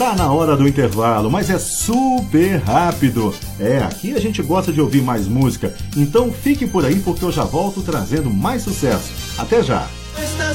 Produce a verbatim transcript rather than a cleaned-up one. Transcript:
Tá na hora do intervalo, mas é super rápido. É, aqui a gente gosta de ouvir mais música, então fique por aí porque eu já volto trazendo mais sucesso. Até já!